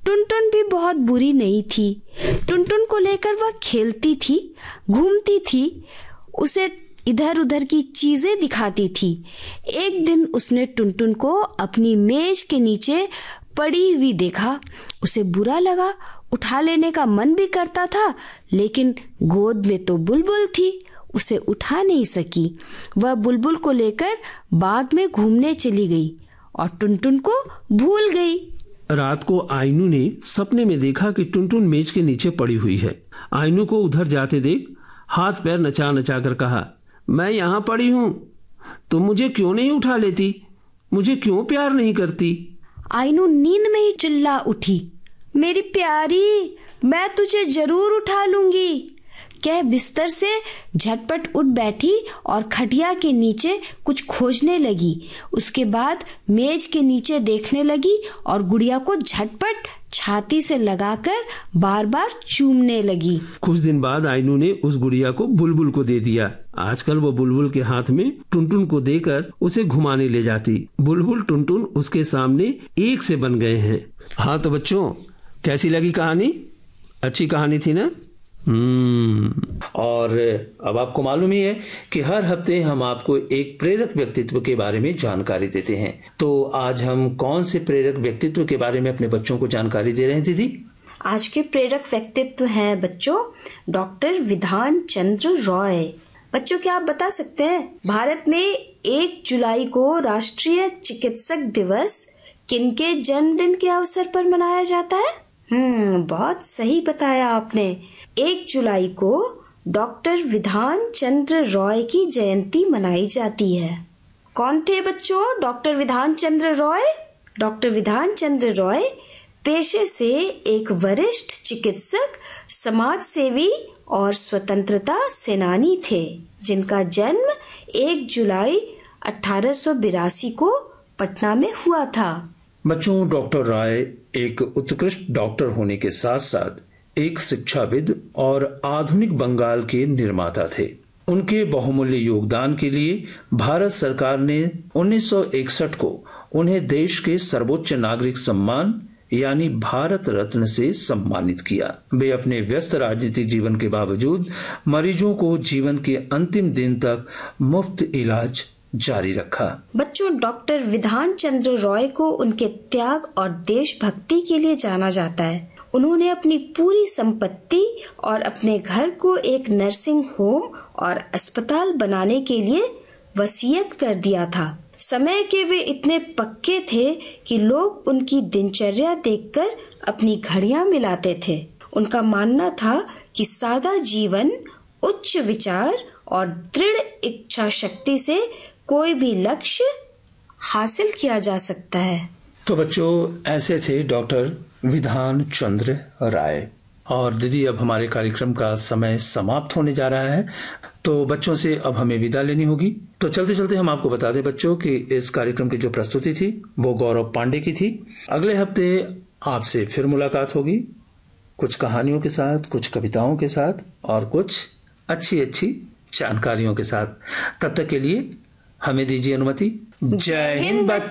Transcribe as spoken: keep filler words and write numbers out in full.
टुनटुन भी बहुत बुरी नहीं थी। टुनटुन को लेकर वह खेलती थी, घूमती थी, उसे इधर उधर की चीजें दिखाती थी। एक दिन उसने टुनटुन को अपनी मेज के नीचे पड़ी हुई देखा। उसे बुरा लगा, उठा लेने का मन भी करता था, लेकिन गोद में तो बुलबुल थी, उसे उठा नहीं सकी। वह बुलबुल को लेकर बाग में घूमने चली गई और टुनटुन को भूल गई। रात को आइनू ने सपने में देखा कि टुनटुन मेज के नीचे पड़ी हुई है। आइनू को उधर जाते देख हाथ पैर नचा नचा कर कहा, मैं यहाँ पड़ी हूँ, तुम मुझे क्यों नहीं उठा लेती, मुझे क्यों प्यार नहीं करती। आइनू नींद में ही चिल्ला उठी, मेरी प्यारी, मैं तुझे जरूर उठा लूंगी। कह बिस्तर से झटपट उठ बैठी और खटिया के नीचे कुछ खोजने लगी। उसके बाद मेज के नीचे देखने लगी और गुड़िया को झटपट छाती से लगाकर बार बार चूमने लगी। कुछ दिन बाद आइनू ने उस गुड़िया को बुलबुल को दे दिया। आजकल वो बुलबुल के हाथ में टुनटुन को देकर उसे घुमाने ले जाती। बुलबुल टुनटुन उसके सामने एक से बन गए हैं। हाँ तो बच्चों, कैसी लगी कहानी? अच्छी कहानी थी ना? हम्म और अब आपको मालूम ही है कि हर हफ्ते हम आपको एक प्रेरक व्यक्तित्व के बारे में जानकारी देते हैं। तो आज हम कौन से प्रेरक व्यक्तित्व के बारे में अपने बच्चों को जानकारी दे रहे हैं दीदी? आज के प्रेरक व्यक्तित्व हैं बच्चों डॉक्टर विधान चंद्र रॉय। बच्चों, क्या आप बता सकते हैं भारत में एक जुलाई को राष्ट्रीय चिकित्सक दिवस किनके जन्मदिन के अवसर पर मनाया जाता है? हम्म बहुत सही बताया आपने। एक जुलाई को डॉक्टर विधान चंद्र रॉय की जयंती मनाई जाती है। कौन थे बच्चों डॉक्टर विधान चंद्र रॉय? डॉक्टर विधान चंद्र रॉय पेशे से एक वरिष्ठ चिकित्सक, समाज सेवी और स्वतंत्रता सेनानी थे, जिनका जन्म एक जुलाई अठारह सौ बिरासी को पटना में हुआ था। बच्चों, डॉक्टर रॉय एक उत्कृष्ट डॉक्टर होने के साथ साथ एक शिक्षाविद और आधुनिक बंगाल के निर्माता थे। उनके बहुमूल्य योगदान के लिए भारत सरकार ने उन्नीस सौ इकसठ को उन्हें देश के सर्वोच्च नागरिक सम्मान यानी भारत रत्न से सम्मानित किया। वे अपने व्यस्त राजनीतिक जीवन के बावजूद मरीजों को जीवन के अंतिम दिन तक मुफ्त इलाज जारी रखा। बच्चों, डॉक्टर विधान चंद्र रॉय को उनके त्याग और देशभक्ति के लिए जाना जाता है। उन्होंने अपनी पूरी संपत्ति और अपने घर को एक नर्सिंग होम और अस्पताल बनाने के लिए वसीयत कर दिया था। समय के वे इतने पक्के थे कि लोग उनकी दिनचर्या देखकर अपनी घड़ियां मिलाते थे। उनका मानना था कि सादा जीवन, उच्च विचार और दृढ़ इच्छा शक्ति से कोई भी लक्ष्य हासिल किया जा सकता है। तो बच्चों, ऐसे थे डॉक्टर विधान चंद्र राय। और दीदी, अब हमारे कार्यक्रम का समय समाप्त होने जा रहा है, तो बच्चों से अब हमें विदा लेनी होगी। तो चलते चलते हम आपको बता दें बच्चों कि इस कार्यक्रम की जो प्रस्तुति थी वो गौरव पांडे की थी। अगले हफ्ते आपसे फिर मुलाकात होगी, कुछ कहानियों के साथ, कुछ कविताओं के साथ और कुछ अच्छी अच्छी जानकारियों के साथ। तब तक के लिए हमें दीजिए अनुमति। जय हिंद बच्चों।